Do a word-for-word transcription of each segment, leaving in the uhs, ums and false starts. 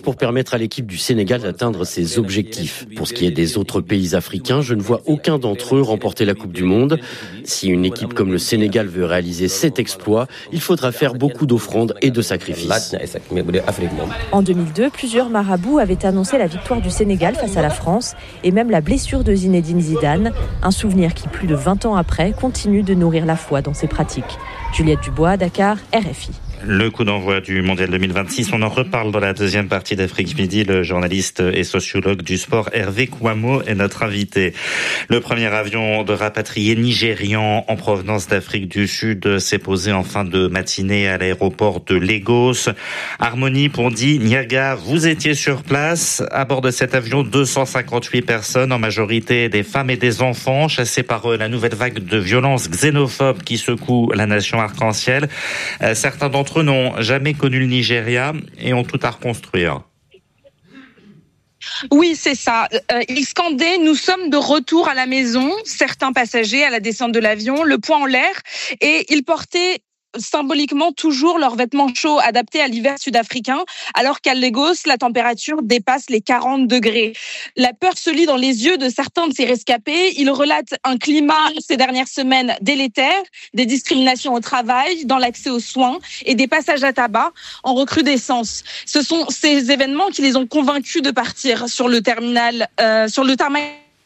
pour permettre à l'équipe du Sénégal d'atteindre ses objectifs. Pour ce qui est des autres pays africains, je ne vois aucun d'entre eux remporter la Coupe du Monde. Si une équipe comme le Sénégal veut réaliser cet exploit, il faudra faire beaucoup d'offrandes et de sacrifices. En deux mille deux, plusieurs marabouts avaient annoncé la victoire du Sénégal face à la France et même la blessure de Zinedine Zidane, un souvenir qui, plus de vingt ans après, continue de nourrir la foi dans ses pratiques. Juliette Dubois, Dakar, R F I. Le coup d'envoi du Mondial deux mille vingt-six, on en reparle dans la deuxième partie d'Afrique Midi. Le journaliste et sociologue du sport Hervé Kouamo est notre invité. Le premier avion de rapatriés nigérians en provenance d'Afrique du Sud s'est posé en fin de matinée à l'aéroport de Lagos. Harmonie Pondi Niaga, vous étiez sur place. À bord de cet avion, deux cent cinquante-huit personnes, en majorité des femmes et des enfants, chassés par la nouvelle vague de violence xénophobe qui secoue la nation arc-en-ciel. Certains d'entre eux n'ont jamais connu le Nigeria et ont tout à reconstruire. Oui, c'est ça. Euh, ils scandaient « Nous sommes de retour à la maison », certains passagers à la descente de l'avion, le poing en l'air, et ils portaient symboliquement toujours leurs vêtements chauds adaptés à l'hiver sud-africain, alors qu'à Lagos, la température dépasse les quarante degrés. La peur se lit dans les yeux de certains de ces rescapés. Ils relatent un climat ces dernières semaines délétère, des discriminations au travail, dans l'accès aux soins et des passages à tabac en recrudescence. Ce sont ces événements qui les ont convaincus de partir sur le terminal, euh, sur le tarmac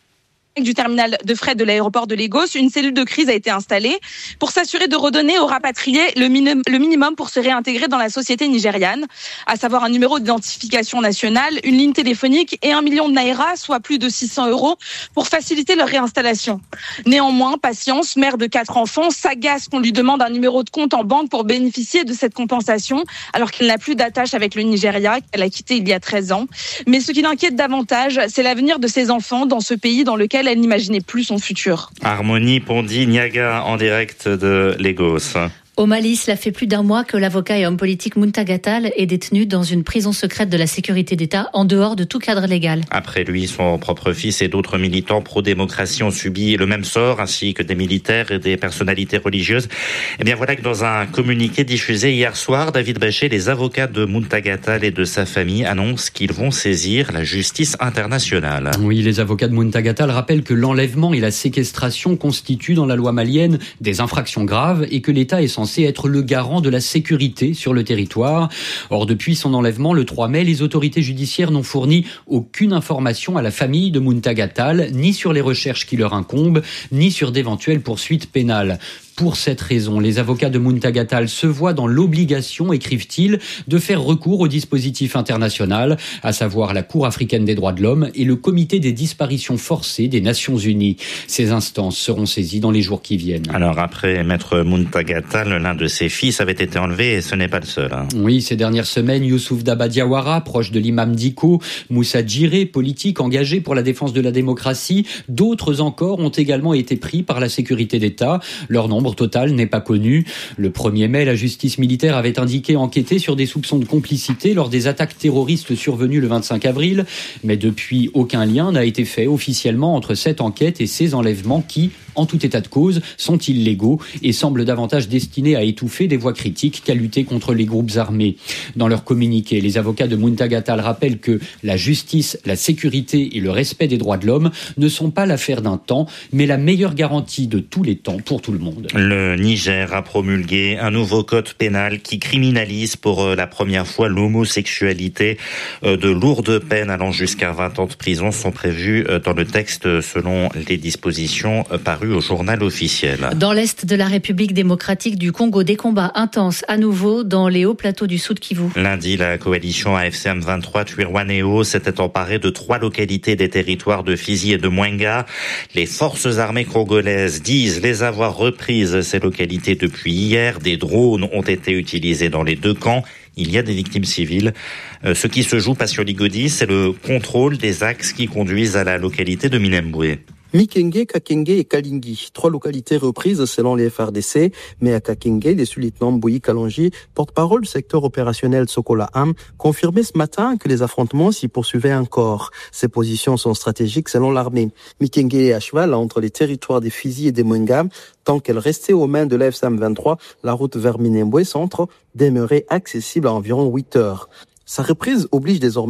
du terminal de fret de l'aéroport de Lagos. Une cellule de crise a été installée pour s'assurer de redonner aux rapatriés le, minim- le minimum pour se réintégrer dans la société nigériane, à savoir un numéro d'identification nationale, une ligne téléphonique et un million de naira, soit plus de six cents euros, pour faciliter leur réinstallation. Néanmoins, Patience, mère de quatre enfants, s'agace qu'on lui demande un numéro de compte en banque pour bénéficier de cette compensation, alors qu'elle n'a plus d'attache avec le Nigeria, qu'elle a quitté il y a treize ans. Mais ce qui l'inquiète davantage, c'est l'avenir de ses enfants dans ce pays dans lequel elle n'imaginait plus son futur. Harmonie Pondi Niaga en direct de Lagos. Au Mali, cela fait plus d'un mois que l'avocat et homme politique Muntagha Tall est détenu dans une prison secrète de la sécurité d'État en dehors de tout cadre légal. Après lui, son propre fils et d'autres militants pro-démocratie ont subi le même sort, ainsi que des militaires et des personnalités religieuses. Eh bien voilà que dans un communiqué diffusé hier soir, David Bachet, les avocats de Muntagha Tall et de sa famille annoncent qu'ils vont saisir la justice internationale. Oui, les avocats de Muntagha Tall rappellent que l'enlèvement et la séquestration constituent dans la loi malienne des infractions graves et que l'État est censé être le garant de la sécurité sur le territoire. Or, depuis son enlèvement le trois mai, les autorités judiciaires n'ont fourni aucune information à la famille de Muntagha Tall, ni sur les recherches qui leur incombent, ni sur d'éventuelles poursuites pénales. Pour cette raison, les avocats de Muntagha Tall se voient dans l'obligation, écrivent-ils, de faire recours au dispositif international, à savoir la Cour africaine des droits de l'homme et le Comité des disparitions forcées des Nations Unies. Ces instances seront saisies dans les jours qui viennent. Alors après Maître Muntagha Tall, l'un de ses fils avait été enlevé et ce n'est pas le seul. Hein. Oui, ces dernières semaines, Youssouf Daba Diawara, proche de l'imam Diko, Moussa Djiré, politique engagé pour la défense de la démocratie, d'autres encore ont également été pris par la sécurité d'État. Leur nombre total n'est pas connu. Le premier mai, la justice militaire avait indiqué enquêter sur des soupçons de complicité lors des attaques terroristes survenues le vingt-cinq avril. Mais depuis, aucun lien n'a été fait officiellement entre cette enquête et ces enlèvements qui, en tout état de cause, sont illégaux et semblent davantage destinés à étouffer des voix critiques qu'à lutter contre les groupes armés. Dans leur communiqué, les avocats de Muntagha Tall rappellent que la justice, la sécurité et le respect des droits de l'homme ne sont pas l'affaire d'un temps, mais la meilleure garantie de tous les temps pour tout le monde. Le Niger a promulgué un nouveau code pénal qui criminalise pour la première fois l'homosexualité. De lourdes peines allant jusqu'à vingt ans de prison sont prévues dans le texte selon les dispositions parues au journal officiel. Dans l'est de la République démocratique du Congo, des combats intenses à nouveau dans les hauts plateaux du Sud Kivu. Lundi, la coalition A F C M vingt-trois Twirwaneho s'était emparée de trois localités des territoires de Fizi et de Mwenga. Les forces armées congolaises disent les avoir reprises ces localités depuis hier. Des drones ont été utilisés dans les deux camps. Il y a des victimes civiles. Euh, ce qui se joue, Patio Ligodi, c'est le contrôle des axes qui conduisent à la localité de Minembwe. Mikenge, Kakenge et Kalingi, trois localités reprises selon les F R D C, mais à Kakenge, les sous-lieutenants Mbouyi Kalonji, porte-parole du secteur opérationnel Sokola-Am, confirmait ce matin que les affrontements s'y poursuivaient encore. Ces positions sont stratégiques selon l'armée. Mikenge est à cheval entre les territoires des Fizi et des Mwenga. Tant qu'elle restait aux mains de l'A F C M vingt-trois, la route vers Minembwe centre demeurait accessible à environ huit heures. Sa reprise oblige désormais